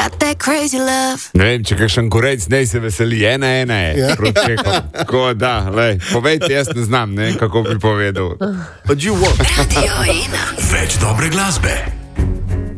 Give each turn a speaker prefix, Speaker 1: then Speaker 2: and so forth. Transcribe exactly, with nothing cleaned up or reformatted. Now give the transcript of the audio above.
Speaker 1: Ne vem, če kakšen korejc ne se veseli, ena, ena je.
Speaker 2: Ja.
Speaker 1: Proti Čehom. Tako da, lej, povejte, jaz ne znam, ne, kako bi povedal.
Speaker 2: But you won.
Speaker 3: Več dobre glasbe.